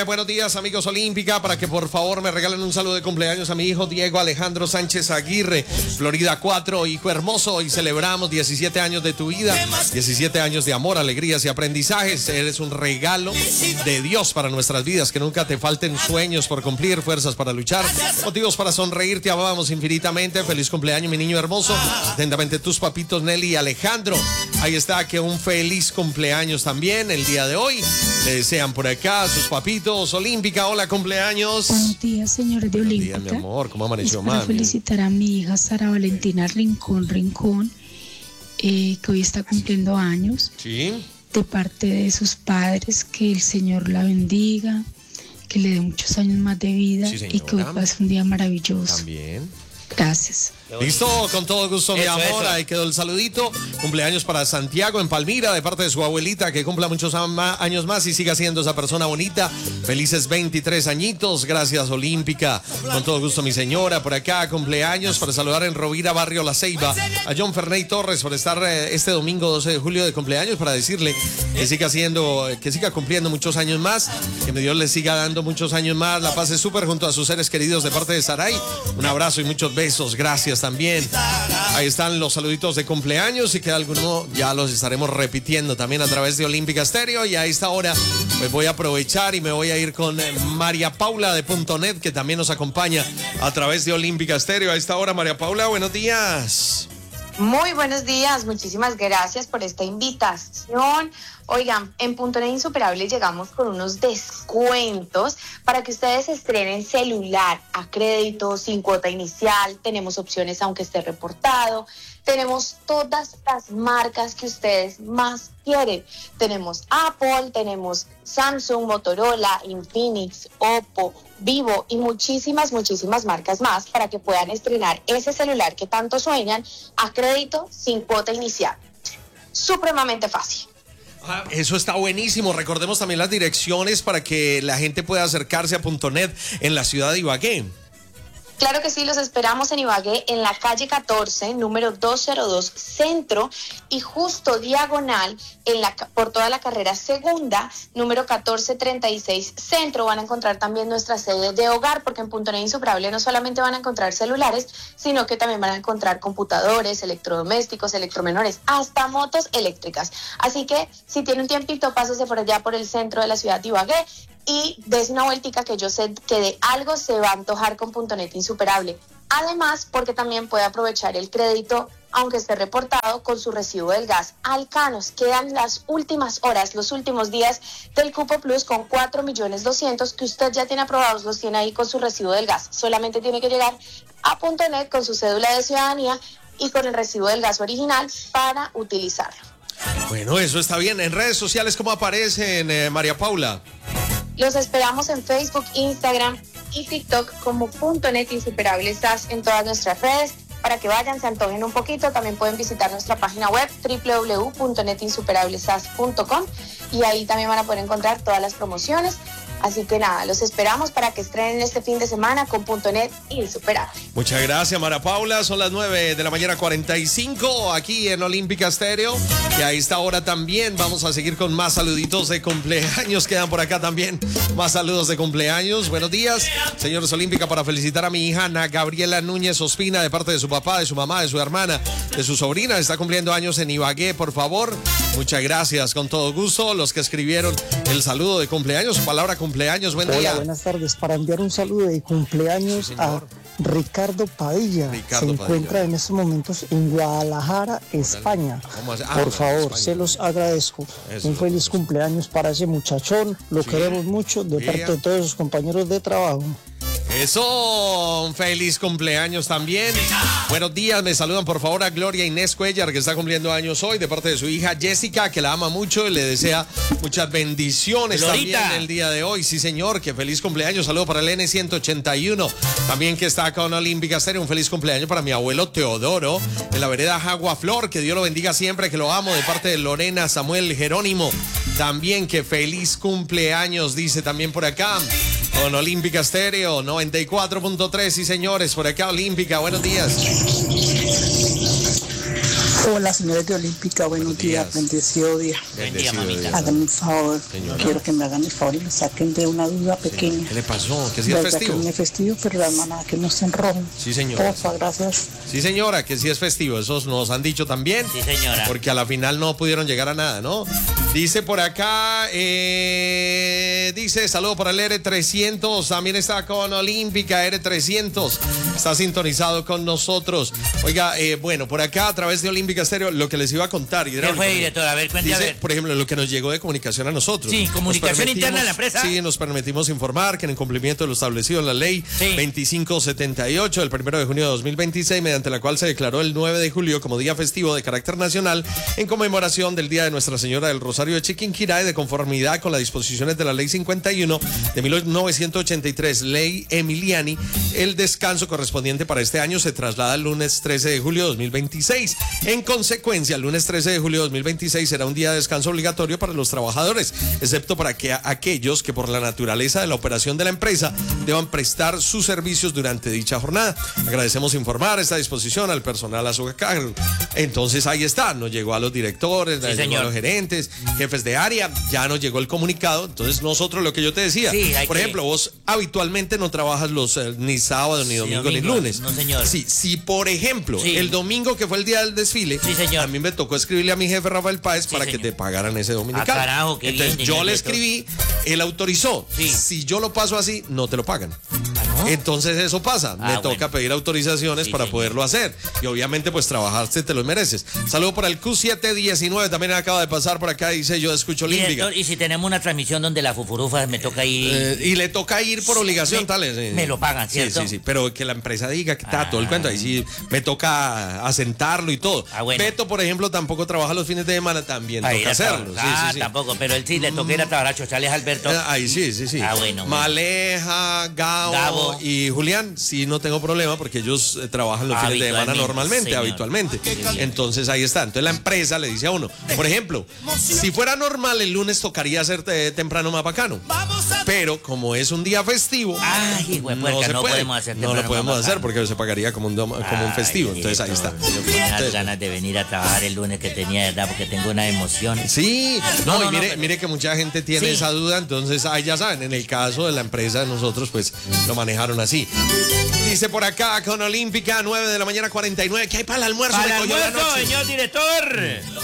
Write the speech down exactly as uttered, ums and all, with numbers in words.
Buenos días, amigos Olímpica, para que por favor me regalen un saludo de cumpleaños a mi hijo Diego Alejandro Sánchez Aguirre, Florida cuatro, hijo hermoso. Hoy celebramos diecisiete años de tu vida, diecisiete años de amor, alegrías y aprendizajes. Eres un regalo de Dios para nuestras vidas, que nunca te falten sueños por cumplir, fuerzas para luchar, motivos para sonreír. Te amamos infinitamente. Feliz cumpleaños, mi niño hermoso. Atentamente tus papitos Nelly y Alejandro. Ahí está, que un feliz cumpleaños también el día de hoy. Le desean por acá sus papitos. Olímpica, hola, cumpleaños. Buenos días, señores de Olímpica. Buenos días, mi amor, ¿cómo amaneció, es para mami? felicitar a mi hija Sara Valentina Rincón Rincón, eh, que hoy está cumpliendo años. Sí. De parte de sus padres, que el Señor la bendiga, que le dé muchos años más de vida, Sí, y que hoy pase un día maravilloso. También. Gracias. Listo, con todo gusto, mi Eso, amor. eso. Ahí quedó el saludito. Cumpleaños para Santiago en Palmira, de parte de su abuelita, que cumpla muchos ama- años más y siga siendo esa persona bonita. Felices veintitrés añitos. Gracias, Olímpica. Con todo gusto, mi señora. Por acá, cumpleaños para saludar en Rovira, Barrio La Ceiba, a John Ferney Torres por estar eh, este domingo doce de julio de cumpleaños, para decirle que siga siendo, que siga cumpliendo muchos años más, que Dios le siga dando muchos años más. La pase súper junto a sus seres queridos de parte de Saray. Un abrazo y muchos besos. Gracias también. Ahí están los saluditos de cumpleaños, y que alguno ya los estaremos repitiendo también a través de Olímpica Estéreo. Y a esta hora pues voy a aprovechar y me voy a ir con eh, María Paula de Punto Net, que también nos acompaña a través de Olímpica Estéreo. A esta hora, María Paula, buenos días. Muy buenos días, muchísimas gracias por esta invitación. Oigan, en Punto Net Insuperable llegamos con unos descuentos para que ustedes estrenen celular a crédito, sin cuota inicial. Tenemos opciones aunque esté reportado. Tenemos todas las marcas que ustedes más quieren. Tenemos Apple, tenemos Samsung, Motorola, Infinix, Oppo, Vivo y muchísimas, muchísimas marcas más para que puedan estrenar ese celular que tanto sueñan a crédito, sin cuota inicial. Supremamente fácil. Ah, eso está buenísimo. Recordemos también las direcciones para que la gente pueda acercarse a Punto Net en la ciudad de Ibagué. Claro que sí, los esperamos en Ibagué, en la calle catorce, número doscientos dos, Centro, y justo diagonal en la, por toda la carrera segunda, número catorce treinta y seis, Centro. Van a encontrar también nuestra sede de hogar, porque en Punto Net Insuperable no solamente van a encontrar celulares, sino que también van a encontrar computadores, electrodomésticos, electromenores, hasta motos eléctricas. Así que si tiene un tiempito, pásese por allá por el centro de la ciudad de Ibagué y des una vueltica, que yo sé que de algo se va a antojar con Punto Net Insuperable. Además, porque también puede aprovechar el crédito, aunque esté reportado, con su recibo del gas Alcanos. Quedan las últimas horas, los últimos días del Cupo Plus con cuatro millones doscientos que usted ya tiene aprobados, los tiene ahí con su recibo del gas. Solamente tiene que llegar a Punto Net con su cédula de ciudadanía y con el recibo del gas original para utilizarlo. Bueno, eso está bien. En redes sociales, ¿cómo aparecen, eh, María Paula? Los esperamos en Facebook, Instagram y TikTok como Punto Net Insuperable. Estás en todas nuestras redes para que vayan, se antojen un poquito. También pueden visitar nuestra página web doble u doble u doble u punto net insuperable s a s punto com, y ahí también van a poder encontrar todas las promociones. Así que nada, los esperamos para que estrenen este fin de semana con Punto Net Insuperable. Muchas gracias, María Paula. Son las nueve de la mañana, cuarenta y cinco, aquí en Olímpica Estéreo. Y a esta hora también vamos a seguir con más saluditos de cumpleaños. Quedan por acá también más saludos de cumpleaños. Buenos días, señores Olímpica, para felicitar a mi hija Ana Gabriela Núñez Ospina, de parte de su papá, de su mamá, de su hermana, de su sobrina. Está cumpliendo años en Ibagué, por favor. Muchas gracias, con todo gusto. Los que escribieron el saludo de cumpleaños, su palabra cumpleaños. Buen Hola, día. buenas tardes. Para enviar un saludo de cumpleaños Sí, a Ricardo Padilla. Ricardo Se encuentra Padilla. en estos momentos en Guadalajara, España. ¿Cómo hace? Ah, Por bueno, favor, España. se los agradezco. Eso un es feliz eso. cumpleaños para ese muchachón. Lo Sí. queremos mucho de Sí. parte de todos sus compañeros de trabajo. Eso, un feliz cumpleaños también. Buenos días, me saludan por favor a Gloria Inés Cuellar, que está cumpliendo años hoy, de parte de su hija Jessica, que la ama mucho y le desea muchas bendiciones Glorita. también el día de hoy. Sí, señor, que feliz cumpleaños. Saludo para el N ciento ochenta y uno, también que está con Olímpica Estéreo. Un feliz cumpleaños para mi abuelo Teodoro, en la vereda Jagua Flor, que Dios lo bendiga siempre, que lo amo, de parte de Lorena Samuel Jerónimo. También que feliz cumpleaños, dice también por acá, con Olímpica Estéreo noventa y cuatro punto tres. Sí, señores, por acá Olímpica, buenos días. Hola, señores de Olímpica, buenos días, días. bendecido día. Buen día, Bendecido mamita. día. Háganme un favor, Señora. quiero que me hagan el favor y me saquen de una duda pequeña. ¿Qué le pasó? ¿Que sí es Verdad festivo? que no es festivo, pero la hermana que no se enrojen. Sí, señora. Porfa, gracias. Sí, señora, que sí es festivo. Esos nos han dicho también. Sí, señora. Porque a la final no pudieron llegar a nada, ¿no? Dice por acá, eh, dice, saludo para el R trescientos, también está con Olímpica, R trescientos, está sintonizado con nosotros. Oiga, eh, bueno, por acá a través de Olímpica Estéreo, lo que les iba a contar. ¿Qué fue, director? A ver, cuente a Dice, ver. por ejemplo, lo que nos llegó de comunicación a nosotros. Sí, Nos comunicación permitimos- interna de la empresa. Sí, nos permitimos informar que en cumplimiento de lo establecido en la ley Sí. veinticinco setenta y ocho del primero de junio de dos mil veintiséis, mediante la cual se declaró el nueve de julio como día festivo de carácter nacional en conmemoración del Día de Nuestra Señora del Rosario de Chiquinquirá y de conformidad con las disposiciones de la ley cincuenta y uno de mil novecientos ochenta y tres, ley Emiliani, el descanso correspondiente para este año se traslada al lunes trece de julio de dos mil veintiséis. En consecuencia, el lunes trece de julio de dos mil veintiséis será un día de descanso obligatorio para los trabajadores, excepto para que a- aquellos que por la naturaleza de la operación de la empresa deban prestar sus servicios durante dicha jornada. Agradecemos informar esta disposición al personal a su cargo. Entonces ahí está, nos llegó a los directores, nos llegó señor. a los gerentes, jefes de área, ya nos llegó el comunicado. Entonces nosotros lo que yo te decía, Sí, hay por que- ejemplo, vos habitualmente no trabajas los eh, ni sábado, ni Sí, domingo, ni domingo, lunes. no, señor. Sí, si por ejemplo, Sí. el domingo que fue el día del desfile, Sí, señor. a mí me tocó escribirle a mi jefe Rafael Páez Sí, para que señor. te pagaran ese dominical. Ah, carajo, qué Entonces bien, yo señor le director. escribí, él autorizó. Sí. Si yo lo paso así, no te lo pagan. ¿Ah, no? Entonces eso pasa, me Ah, toca bueno. pedir autorizaciones Sí, para señor. poderlo hacer. Y obviamente pues trabajaste, te lo mereces. Saludo para el Q siete diecinueve, también acaba de pasar por acá, dice yo escucho Olímpica. Director, y si tenemos una transmisión donde la fufurufa me toca ir. Eh, y le toca ir por obligación, Me- tales. eh. me lo pagan, ¿cierto? Sí, sí, sí, pero que la empresa diga que está Ah. todo el cuento, ahí sí me toca asentarlo y todo. Ah, bueno. Beto, por ejemplo, tampoco trabaja los fines de semana, también para ir toca a trabajar. hacerlo. Sí, ah, sí, sí. tampoco, pero él sí le toca ir a trabajar a Chochales Alberto. Eh, Ahí sí, sí, sí. Ah, bueno, bueno. Maleja, Gabo, Gabo. y Julián, sí no tengo problema porque ellos eh, trabajan los fines de semana Habitualmente, normalmente, señor. habitualmente. Entonces ahí está. Entonces la empresa le dice a uno, por ejemplo, si fuera normal el lunes tocaría hacer eh, temprano más bacano. Pero como es un día festivo, Ay, hijo de puerca, se no puede. podemos hacer No lo temprano podemos más hacer bacano. porque se pagaría como un, dom- como un Ay, festivo. Entonces ahí está. director, yo con unas Entonces, ganas de venir a trabajar el lunes que tenía, ¿verdad? Porque tengo una emoción. sí, no, No, y no, mire, no, pero- mire que mucha gente tiene Sí. esa duda, entonces ahí ya saben, en el caso de la empresa de nosotros, pues lo manejaron así. Dice por acá con Olímpica, nueve de la mañana, cuarenta y nueve, ¿qué hay para el almuerzo? Para Me el cogió la almuerzo, noche. señor director.